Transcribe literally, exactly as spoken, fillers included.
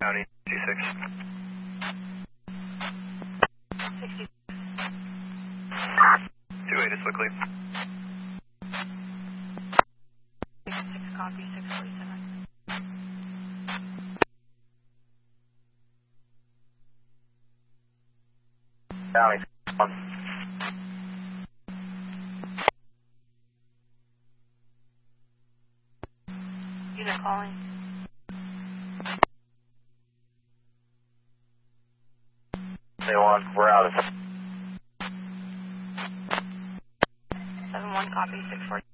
County two six. sixty. two eight is quickly. six copy, six forty-seven. County one. Unit calling. They one, we're out of seven one copy, six forty.